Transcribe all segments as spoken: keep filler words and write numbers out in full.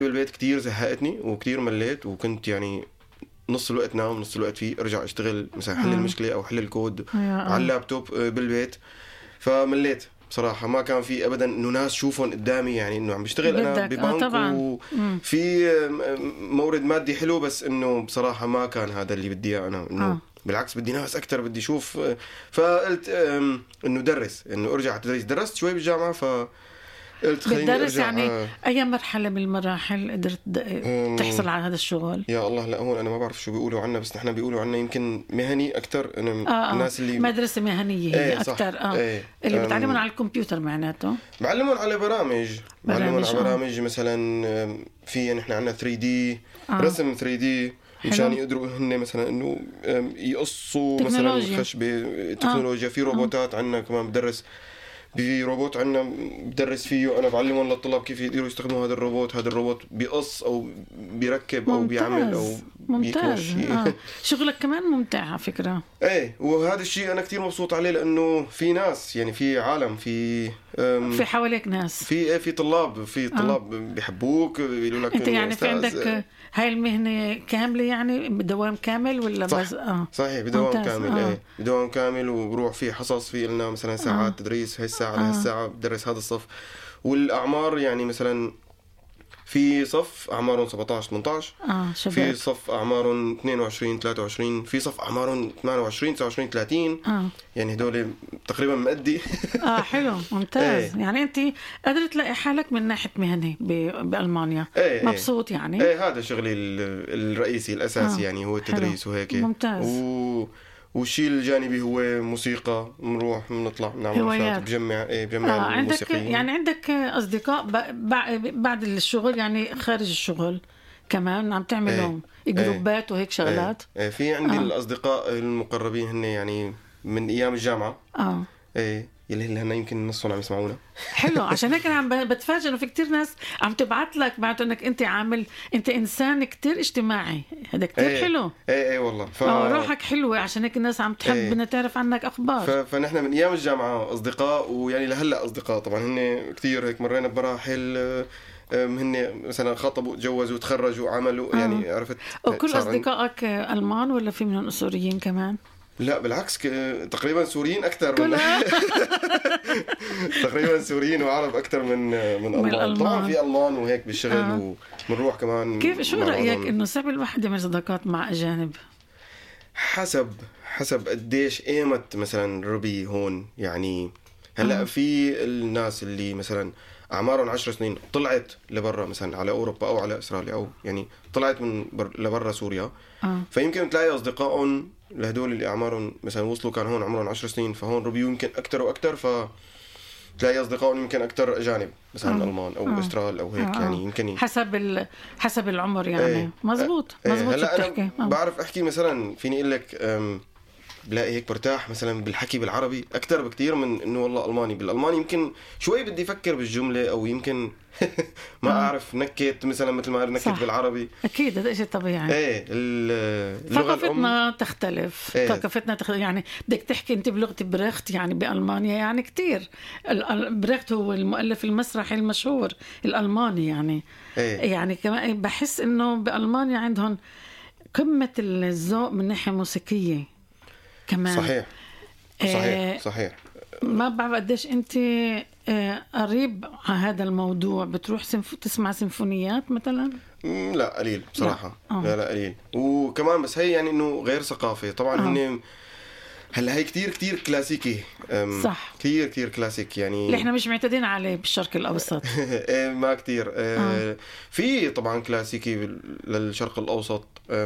بالبيت كتير زهقتني وكتير مليت، وكنت يعني نص الوقت نام نص الوقت فيه ارجع اشتغل مثلا حل المشكله او حل الكود على اللابتوب بالبيت، فمليت بصراحه. ما كان في ابدا انه ناس شوفهم قدامي، يعني انه عم بشتغل انا ببنك آه وفي مورد مادي حلو، بس انه بصراحه ما كان هذا اللي بدي اياه انا، انه آه. بالعكس بدي ناس اكثر، بدي اشوف. فقلت انه درس، انه ارجع تدريس. درست شوي بالجامعه، ف بتدرس يعني آه. أي مرحلة من المراحل قدرت تحصل على هذا الشغل؟ يا الله، لا هون أنا ما بعرف شو بيقولوا عنا، بس نحن بيقولوا عنا يمكن مهني أكتر. أنا آه الناس اللي مدرسة مهنية هي ايه أكتر آه. ايه اللي بتعلمون على الكمبيوتر معناته؟ بعلمون على برامج بعلمون على برامج آه. مثلا في نحن عنا ثري دي آه. رسم ثري دي مشان يقدروا هن مثلا انه يقصوا مثلا خشبة تكنولوجيا. آه. في روبوتات عنا كمان بدرس، في روبوت عنا بدرس فيه، أنا بعلمهم للطلاب كيف يقدروا يستخدموا هذا الروبوت. هذا الروبوت بيقص أو بيركب أو بيعمل أو ممتاز. آه. شغلك كمان ممتع على فكرة. إيه، وهذا الشيء أنا كتير مبسوط عليه، لأنه في ناس، يعني في عالم، في في حواليك ناس، في إيه في طلاب في طلاب آه. بيحبوك، بيقولوا لك أنت يعني في عندك هاي المهنة كاملة، يعني بدوام كامل ولا صح. بس آه. صحيح بدوام كامل. آه. إيه بدوام كامل، وبروح في حصص، في لنا مثلا ساعات آه. تدريس، هاي الساعة لهي الساعة بدرس هذا الصف. والأعمار يعني مثلا في صف أعمارهم سبعة عشر ثمانية عشر آه في صف أعمارهم اثنين وعشرين ثلاثة وعشرين في صف أعمارهم ثمانية وعشرين تسعة وعشرين ثلاثين آه. يعني هدول تقريبا مؤدي. آه حلو ممتاز. ايه. يعني أنت قدرت تلاقي حالك من ناحية مهنة بألمانيا. ايه مبسوط يعني. ايه هذا شغلي الرئيسي الأساسي. آه. يعني هو التدريس وهيك. ممتاز. و... والشيء الجانبي هو موسيقى، بنروح بنطلع نعمل نشاط بجمع ايه بجمع آه الموسيقيين. عندك يعني عندك أصدقاء بعد الشغل، يعني خارج الشغل كمان عم تعملهم ايه. جروبات وهيك شغلات. ايه. ايه في عندي آه. الأصدقاء المقربين هن يعني من أيام الجامعة. اه ايه يلي اللي هنا يمكن نصهم عم يسمعونا. حلو. عشان هيك انا عم بتفاجئ انه في كتير ناس عم تبعت لك بعد انك انت عامل، انت انسان كتير اجتماعي، هذا كتير ايه. حلو. ايه ايه والله. ف... روحك حلوه، عشان هيك الناس عم تحب ايه. انها تعرف عنك اخبار. ف... فنحن من ايام الجامعه اصدقاء، ويعني لهلا اصدقاء طبعا. هن كتير هيك مرينا بمراحل، هن مثلا خطبوا تجوزوا تخرجوا عملوا. آه. يعني عرفت. وكل اصدقائك المان ولا في منهم سوريين كمان؟ لا بالعكس، ك... تقريبا سوريين أكثر من تقريبا سوريين وعرب أكثر من من, من ألمان. طبعا في ألمان وهيك بالشغل. آه. ومنروح كمان. كيف شو رأيك إنه صعب الواحد يعمل صداقات مع أجانب؟ حسب حسب قديش قيمت مثلا ربي هون. يعني هلا آه. في الناس اللي مثلا أعمارهم عشر سنين طلعت لبرا مثلا على أوروبا أو على إسرائيل، أو يعني طلعت من بر... لبرا سوريا. آه. فيمكن تلاقي أصدقائهم لهدول اللي أعمارهم مثلا وصلوا كان هون عمرهم عشر سنين، فهون ربيو يمكن أكتر وأكتر، فتلاقي أصدقائهم يمكن أكتر أجانب مثلا آه. ألمان أو آه. أسترال أو هيك. آه. يعني يمكن حسب ال... حسب العمر يعني. ايه. مزبوط ايه. مزبوط. هلا أنا آه. بعرف أحكي مثلا، فيني أقول لك بلاقي هيك برتاح مثلا بالحكي بالعربي أكتر بكتير من إنه والله ألماني. بالألماني يمكن شوي بدي أفكر بالجملة، أو يمكن ما آه. أعرف نكت مثلا مثل ما نكت بالعربي. أكيد هذا شيء طبيعي. إيه اللغة ثقافتنا الأم تختلف. إيه. ثقافتنا تختلف. يعني بدك تحكي أنت بلغة بريخت يعني بألمانيا يعني كتير. بريخت هو المؤلف المسرحي المشهور الألماني يعني. إيه. يعني كمان بحس إنه بألمانيا عندهم قمة الذوق من ناحية موسيقية كمان. صحيح صحيح صحيح. ما بعرف قديش أنت قريب على هذا الموضوع، بتروح سنف... تسمع سيمفونيات مثلا؟ لا قليل بصراحة. لا. لا لا قليل. وكمان بس هي يعني إنه غير ثقافة طبعا. آه. هن هلا هي كتير كتير كلاسيكي. صح. كتير كتير كلاسيك يعني اللي احنا مش معتادين عليه بالشرق الأوسط. ما كتير. آه. في طبعا كلاسيكي للشرق الأوسط،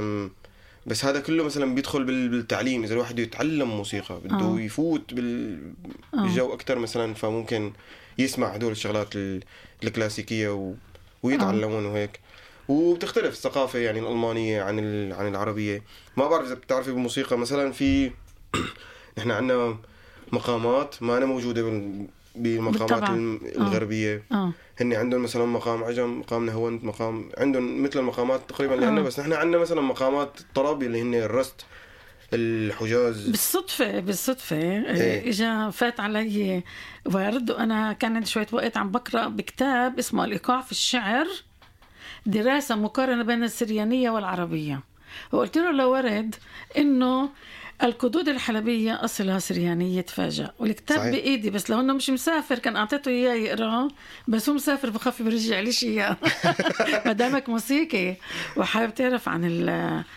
بس هذا كله مثلا بيدخل بالتعليم. إذا الواحد يتعلم موسيقى بده آه. يفوت بالجو أكتر مثلا، فممكن يسمع هدول الشغلات الكلاسيكية و... ويتعلمون وهيك. وبتختلف الثقافة يعني الألمانية عن ال... عن العربية. ما بعرف إذا بتعرفي بالموسيقى مثلا في نحن عندنا مقامات ما أنا موجودة بال... بالمقامات الغربية. آه. هن عندهم مثلا مقام عجم، مقام نهوند، مقام عندهم مثل المقامات تقريبا اللي عندنا. بس نحن عندنا مثلا مقامات طرب اللي هن الرست، الحجاز. بالصدفة بالصدفة إيه. إجا فات علي وارد، وأنا كان عندي شوية وقت عم بقرأ بكتاب اسمه الإيقاع في الشعر دراسة مقارنة بين السريانية والعربية، وقلت له لو ورد إنه الكدود الحلبية أصلها سريانية، تفاجأ. والكتاب صحيح. بإيدي، بس لو أنه مش مسافر كان أعطيته إياه يقرأه، بس هو مسافر بخاف برجع ليش إياه. مدامك موسيقي وحابب تعرف عن ال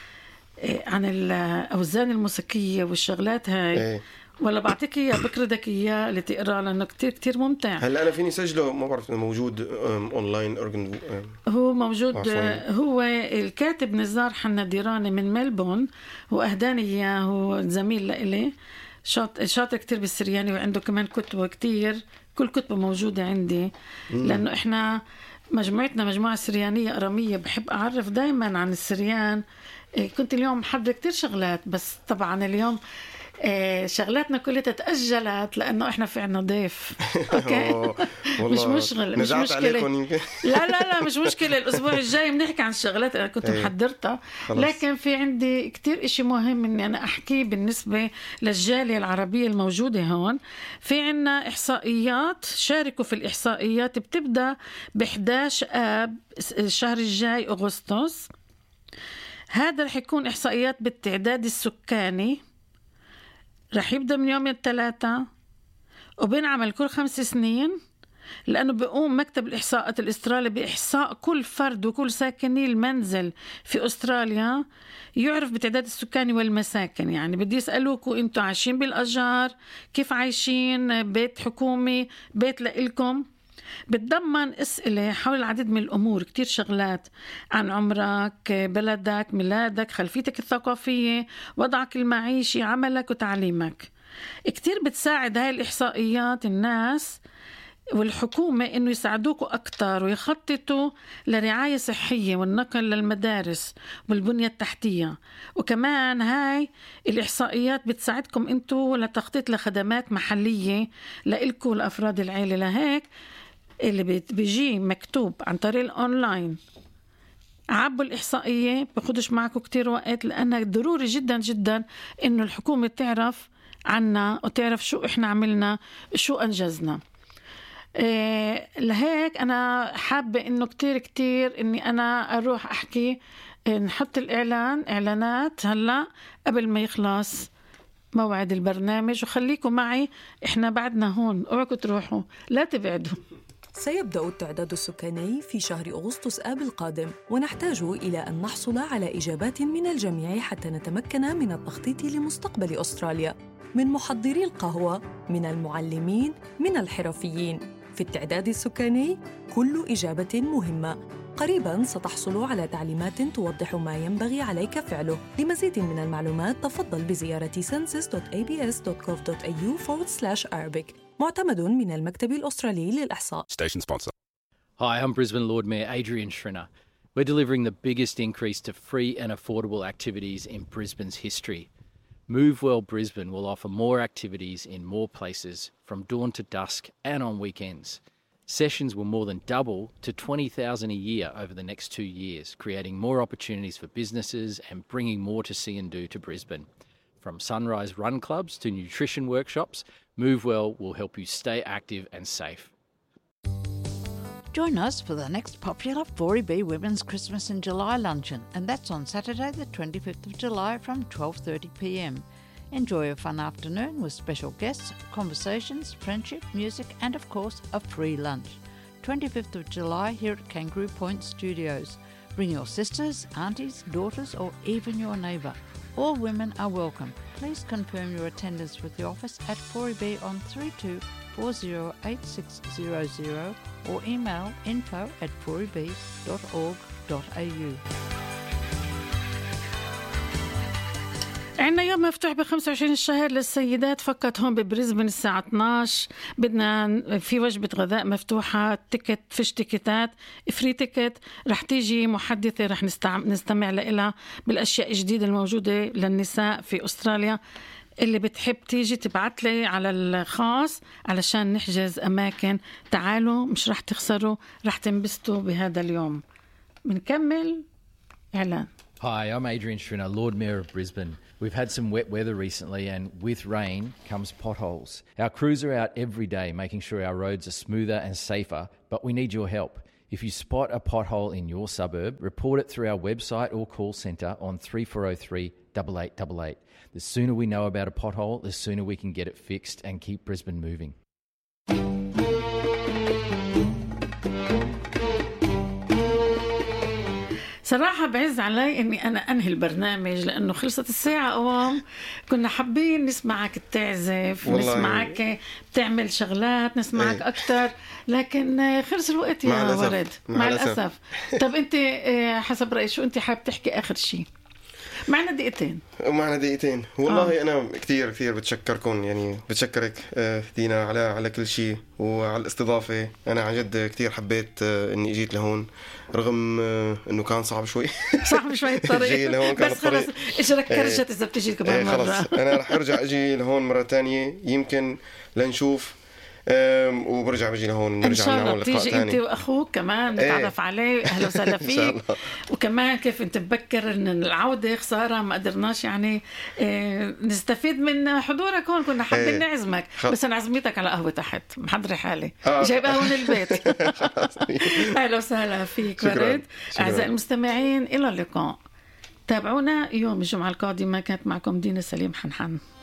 عن الأوزان الموسيقية والشغلات هاي ايه. ولا بعطيك إياه بكردك إياه اللي تقرأ، لأنه كتير كتير ممتع. هلا أنا فيني سجله، ما بعرف إنه موجود أونلاين أورجن. هو موجود. هو الكاتب نزار حنا ديراني من ملبون، وأهداني إياه، هو زميل لإلي، شاطر شاطر كتير بالسرياني، وعنده كمان كتبه كتير، كل كتبه موجودة عندي. مم. لأنه إحنا مجموعتنا مجموعة سريانية أرامية، بحب أعرف دايما عن السريان. كنت اليوم محضر كتير شغلات، بس طبعا اليوم شغلاتنا كلها تتأجلت لأنه إحنا في عنا ضيف. أوكي. مش مشغل مش مشكلة. لا لا لا مش مشكلة. الأسبوع الجاي بنحكي عن الشغلات أنا كنت محضرتها، لكن في عندي كتير إشي مهم إني أنا أحكي بالنسبة للجالية العربية الموجودة هون. في عنا إحصائيات، شاركوا في الإحصائيات، بتبدأ بإحداش آب الشهر الجاي أغسطس. هذا رح يكون إحصائيات بالتعداد السكاني، رح يبدأ من يوم الثلاثة وبينعمل كل خمس سنين، لأنه بيقوم مكتب الإحصاءات الأسترالي بإحصاء كل فرد وكل ساكني المنزل في أستراليا، يعرف بتعداد السكاني والمساكن. يعني بدي يسألوكوا أنتوا عايشين بالأجار، كيف عايشين، بيت حكومي، بيت لإلكم. بتضمن أسئلة حول العديد من الأمور، كتير شغلات عن عمرك، بلدك، ميلادك، خلفيتك الثقافية، وضعك المعيشي، عملك وتعليمك. كتير بتساعد هاي الإحصائيات الناس والحكومة إنه يساعدوكوا أكتر ويخططوا لرعاية صحية والنقل للمدارس والبنية التحتية. وكمان هاي الإحصائيات بتساعدكم أنتوا لتخطيط لخدمات محلية لإلكوا لأفراد العائلة. لهيك اللي بيجي مكتوب عن طريق الأونلاين، عبوا الإحصائية، بخدش معكم كتير وقت، لأنها ضروري جدا جدا إنه الحكومة تعرف عنا وتعرف شو إحنا عملنا، شو أنجزنا. إيه لهيك أنا حابة إنه كتير كتير إني أنا أروح أحكي، نحط الإعلان إعلانات هلأ قبل ما يخلص موعد البرنامج، وخليكم معي، إحنا بعدنا هون، اوعكم تروحوا، لا تبعدوا. سيبدأ التعداد السكاني في شهر أغسطس آب القادم، ونحتاج إلى أن نحصل على إجابات من الجميع حتى نتمكن من التخطيط لمستقبل أستراليا، من محضري القهوة، من المعلمين، من الحرفيين. في التعداد السكاني كل إجابة مهمة. قريباً ستحصل على تعليمات توضح ما ينبغي عليك فعله. لمزيد من المعلومات تفضل بزيارة census dot a b s dot gov dot a u forward slash arabic. معتمد من المكتب الأسترالي للإحصاء. Station sponsor. Hi, I'm Brisbane Lord Mayor Adrian Schrinner. We're delivering the biggest increase to free and affordable activities in Brisbane's history. MoveWell Brisbane will offer more activities in more places from dawn to dusk and on weekends. Sessions will more than double to twenty thousand a year over the next two years, creating more opportunities for businesses and bringing more to see and do to Brisbane. From sunrise run clubs to nutrition workshops, MoveWell will help you stay active and safe. Join us for the next popular four E B Women's Christmas in July luncheon, and that's on Saturday the twenty-fifth of July from twelve thirty p m. Enjoy a fun afternoon with special guests, conversations, friendship, music, and of course a free lunch. twenty-fifth of July here at Kangaroo Point Studios. Bring your sisters, aunties, daughters, or even your neighbour. All women are welcome. Please confirm your attendance with the office at four E B on three two four zero eight six zero zero or email info at four e b dot org dot a u. عنا يوم مفتوح بخمسة وعشرين الشهر للسيدات فقط هون ببريزبن الساعة اثناش. بدنا في وجبة غذاء مفتوحة، تيكت، فيش تيكتات، فري تيكت. رح تيجي محدثة رح نستمع لها بالأشياء الجديدة الموجودة للنساء في أستراليا. اللي بتحب تيجي تبعت لي على الخاص علشان نحجز أماكن. تعالوا، مش رح تخسروا، رح تنبسطوا بهذا اليوم. بنكمل إعلان. Hi, I'm Adrian Schrinner, Lord Mayor of Brisbane. We've had some wet weather recently, and with rain comes potholes. Our crews are out every day making sure our roads are smoother and safer, but we need your help. If you spot a pothole in your suburb, report it through our website or call centre on three four zero three, eight eight eight eight. The sooner we know about a pothole, the sooner we can get it fixed and keep Brisbane moving. صراحة بعز علي أني أنا أنهي البرنامج لأنه خلصت الساعة أوام. كنا حابين نسمعك تعزف، نسمعك بتعمل شغلات، نسمعك ايه. أكتر، لكن خلص الوقت يا مع ولد. مع, مع الأسف, الأسف. طب أنت حسب رأيك شو أنت حابب تحكي آخر شيء؟ معنا دقيقتين معنا دقيقتين والله. آه. أنا كتير كتير بتشكركم، يعني بتشكرك دينا على على كل شيء وعلى الاستضافة. أنا عن جد كتير حبيت إني إجيت لهون رغم إنه كان صعب شوي صعب شوي الطريق بس خلص إجرك كرجت إذا بتجي كمان مرة. خلص أنا رح أرجع أجي لهون مرة تانية يمكن لنشوف، وبرجع بجي لهون نرجع نعمل لقاء تيجي انت واخوك كمان نتعرف ايه. عليه. اهلا وسهلا فيك. وكمان كيف انت بفكر ان العوده خساره ما قدرناش يعني اه نستفيد من حضورك هون. كنا حابين ايه. نعزمك خل... بس انا عزمتك على قهوه تحت محضري حالي آه. جايبها هون البيت. اهلا وسهلا فيك ورد. اعزائي المستمعين الى اللقاء، تابعونا يوم الجمعه القادمه. كانت معكم دينا سليم حنحن.